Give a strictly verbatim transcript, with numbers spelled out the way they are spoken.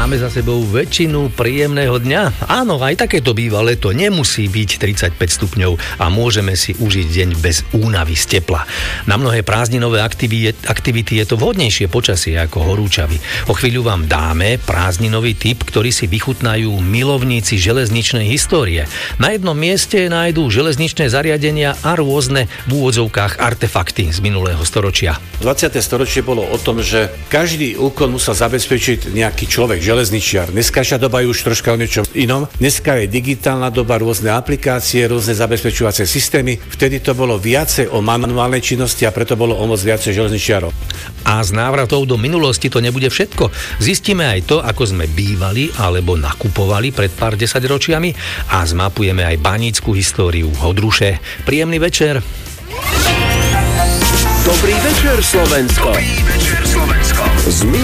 Máme za sebou väčšinu príjemného dňa. Áno, aj takéto býva leto. Nemusí byť tridsaťpäť stupňov a môžeme si užiť deň bez únavy z tepla. Na mnohé prázdninové aktivity je to vhodnejšie počasie ako horúčavy. O chvíľu vám dáme prázdninový tip, ktorý si vychutnajú milovníci železničnej histórie. Na jednom mieste nájdú železničné zariadenia a rôzne v úvodzovkách artefakty z minulého storočia. dvadsiate storočie bolo o tom, že každý úkon musel zabezpečiť nejaký človek, železničiar. Dneskažšia doba je už troška o niečom inom. Dneska je digitálna doba, rôzne aplikácie, rôzne zabezpečovacie systémy. Vtedy to bolo viacej o manuálnej činnosti a preto bolo o moc viacej železničiarov. A z návratov do minulosti to nebude všetko. Zistíme aj to, ako sme bývali alebo nakupovali pred pár desaťročiami a zmapujeme aj banícku históriu Hodruše. Príjemný večer. Dobrý večer, Slovensko. Dobrý večer, Slovensko.